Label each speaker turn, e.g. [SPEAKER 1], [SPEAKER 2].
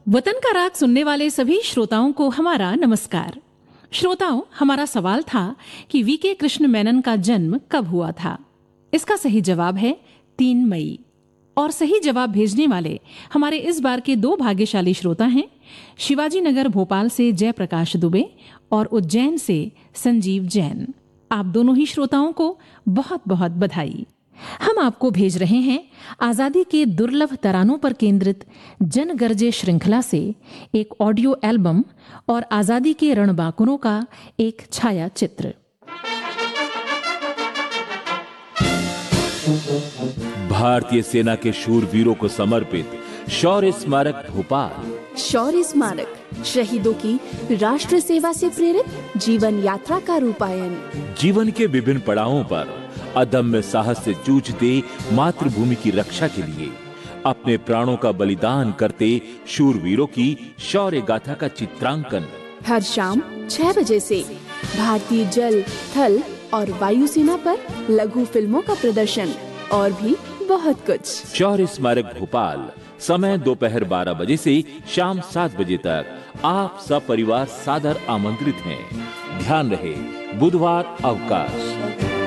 [SPEAKER 1] वतन का राग सुनने वाले सभी श्रोताओं को हमारा नमस्कार। श्रोताओं, हमारा सवाल था कि वीके कृष्ण मेनन का जन्म कब हुआ था। इसका सही जवाब है 3 मई। और सही जवाब भेजने वाले हमारे इस बार के 2 भाग्यशाली श्रोता हैं, शिवाजी नगर भोपाल से जयप्रकाश दुबे और उज्जैन से संजीव जैन। आप दोनों ही श्रोताओं को बहुत बहुत बधाई। हम आपको भेज रहे हैं आजादी के दुर्लभ तरानों पर केंद्रित जनगर्जे श्रृंखला से एक ऑडियो एल्बम और आजादी के रणबांकुरों का एक छाया चित्र।
[SPEAKER 2] भारतीय सेना के शूरवीरों को समर्पित शौर्य स्मारक भोपाल।
[SPEAKER 3] शौर्य स्मारक शहीदों की राष्ट्र सेवा से प्रेरित जीवन यात्रा का रूपायन।
[SPEAKER 2] जीवन के विभिन्न पड़ावों पर अदम्य साहस से जूझते मातृभूमि की रक्षा के लिए अपने प्राणों का बलिदान करते शूरवीरों की शौर्य गाथा का चित्रांकन
[SPEAKER 3] हर शाम 6 बजे से भारतीय जल, थल और वायुसेना पर लघु फिल्मों का प्रदर्शन और भी बहुत कुछ।
[SPEAKER 2] शौर्य स्मारक भोपाल, समय दोपहर 12 बजे से शाम 7 बजे तक। आप सब परिवार सादर आमंत्रित हैं। ध्यान रहे, बुधवार अवकाश।